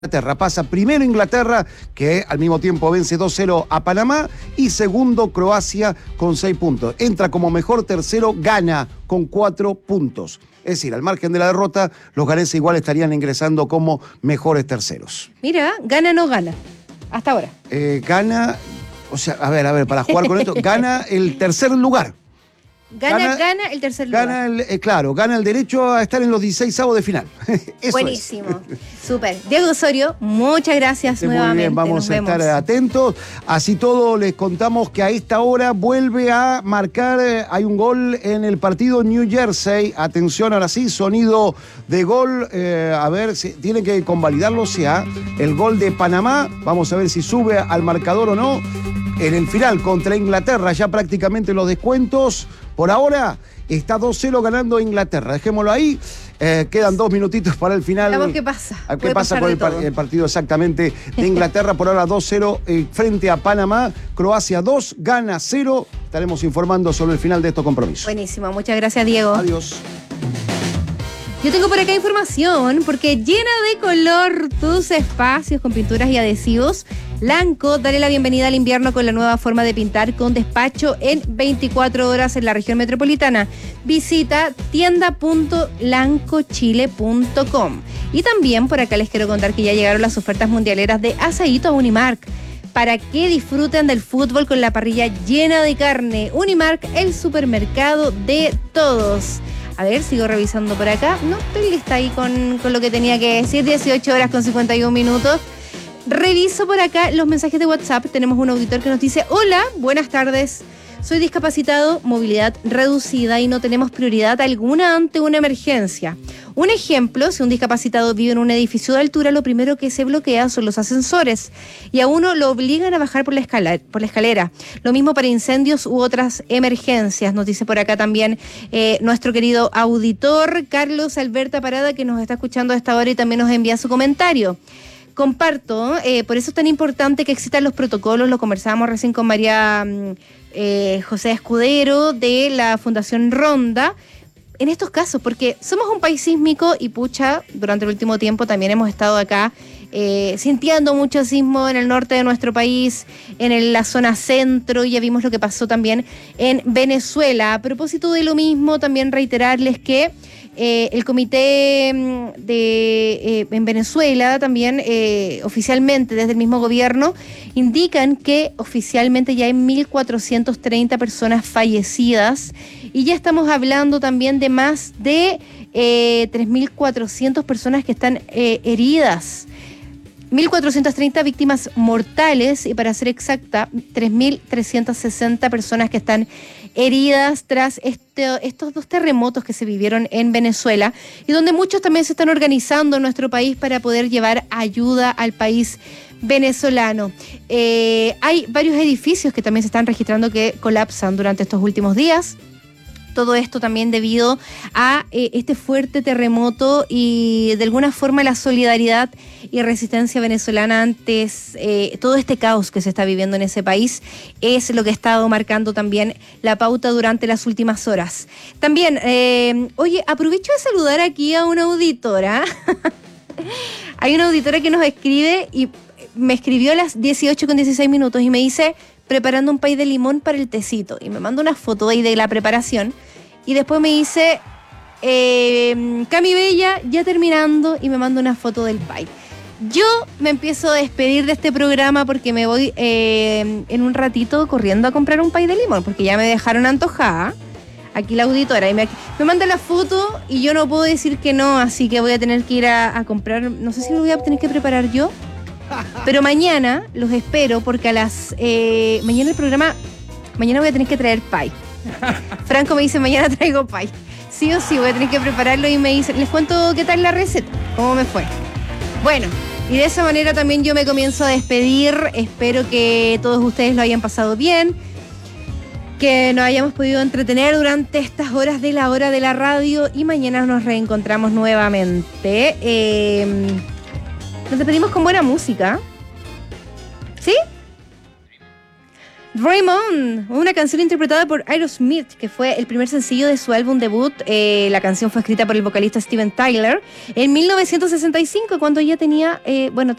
Inglaterra. Pasa primero Inglaterra, que al mismo tiempo vence 2-0 a Panamá, y segundo Croacia con 6 puntos. Entra como mejor tercero, gana con 4 puntos. Es decir, al margen de la derrota, los ganeses igual estarían ingresando como mejores terceros. Mira, gana no gana, hasta ahora. Gana, o sea, a ver, para jugar con esto, gana el tercer lugar. Gana el tercer lugar. Gana el derecho a estar en los 16avos de final. Eso buenísimo, súper. Diego Osorio, muchas gracias nuevamente. Muy bien, vamos a estar atentos. Así todo, les contamos que a esta hora vuelve a marcar, hay un gol en el partido New Jersey. Atención, ahora sí, sonido de gol. A ver, tienen que convalidarlo, sea el gol de Panamá. Vamos a ver si sube al marcador o no. En el final contra Inglaterra, ya prácticamente los descuentos. Por ahora está 2-0 ganando Inglaterra. Dejémoslo ahí. Quedan 2 minutitos para el final. Veamos qué pasa. ¿Qué pasa con el partido exactamente de Inglaterra? Por ahora 2-0 frente a Panamá. Croacia 2, gana 0. Estaremos informando sobre el final de estos compromisos. Buenísimo. Muchas gracias, Diego. Adiós. Yo tengo por acá información porque llena de color tus espacios con pinturas y adhesivos. Lanco, dale la bienvenida al invierno con la nueva forma de pintar con despacho en 24 horas en la región metropolitana. Visita tienda.lancochile.com. Y también por acá les quiero contar que ya llegaron las ofertas mundialeras de Asaíto a Unimark, para que disfruten del fútbol con la parrilla llena de carne. Unimark, el supermercado de todos. A ver, sigo revisando por acá. No, estoy lista ahí con lo que tenía que decir. 18 horas con 51 minutos. Reviso por acá los mensajes de WhatsApp. Tenemos un auditor que nos dice: hola, buenas tardes. Soy discapacitado, movilidad reducida y no tenemos prioridad alguna ante una emergencia. Un ejemplo, si un discapacitado vive en un edificio de altura, lo primero que se bloquea son los ascensores y a uno lo obligan a bajar por la escalera. Lo mismo para incendios u otras emergencias. Nos dice por acá también nuestro querido auditor Carlos Alberta Parada, que nos está escuchando a esta hora y también nos envía su comentario. Comparto, por eso es tan importante que existan los protocolos. Lo conversábamos recién con María José Escudero de la Fundación Ronda. En estos casos, porque somos un país sísmico y pucha, durante el último tiempo también hemos estado acá sintiendo mucho sismo en el norte de nuestro país, en la zona centro, y ya vimos lo que pasó también en Venezuela. A propósito de lo mismo, también reiterarles que el comité en Venezuela también oficialmente desde el mismo gobierno indican que oficialmente ya hay 1.430 personas fallecidas y ya estamos hablando también de más de 3.400 personas que están heridas. 1.430 víctimas mortales y, para ser exacta, 3.360 personas que están heridas tras estos 2 terremotos que se vivieron en Venezuela y donde muchos también se están organizando en nuestro país para poder llevar ayuda al país venezolano. Hay varios edificios que también se están registrando que colapsan durante estos últimos días. Todo esto también debido a este fuerte terremoto y de alguna forma la solidaridad y resistencia venezolana ante todo este caos que se está viviendo en ese país es lo que ha estado marcando también la pauta durante las últimas horas. También, oye, aprovecho de saludar aquí a una auditora. Hay una auditora que nos escribe y me escribió a las 18:16 minutos y me dice: preparando un pay de limón para el tecito, y me manda una foto ahí de la preparación y después me dice Cami Bella, ya terminando, y me manda una foto del pay. Yo me empiezo a despedir de este programa porque me voy en un ratito corriendo a comprar un pay de limón porque ya me dejaron antojada aquí la auditora y me manda la foto y yo no puedo decir que no, así que voy a tener que ir a comprar. No sé si lo voy a tener que preparar yo, pero mañana los espero porque a las... mañana el programa... Mañana voy a tener que traer pay. Franco me dice: mañana traigo pay. Sí o sí, voy a tener que prepararlo y me dice... Les cuento qué tal la receta, cómo me fue. Bueno, y de esa manera también yo me comienzo a despedir. Espero que todos ustedes lo hayan pasado bien, que nos hayamos podido entretener durante estas horas de la hora de la radio y mañana nos reencontramos nuevamente. Nos despedimos con buena música. ¿Sí? Raymond, una canción interpretada por Aerosmith, que fue el primer sencillo de su álbum debut. La canción fue escrita por el vocalista Steven Tyler en 1965, cuando ya tenía,